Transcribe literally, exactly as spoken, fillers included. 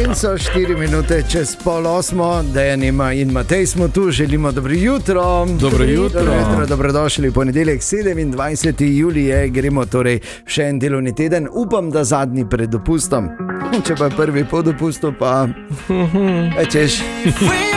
In so štiri minute čez pol osmo, Dejanima in Matej smo tu, želimo dobro jutro. Dobro jutro. Dobro jutro, dobrodošli v ponedeljek, sedemindvajseti julij je, gremo torej še en delovni teden, upam, da zadnji pred dopustom. Če pa prvi po dopustu, pa... Ečeš...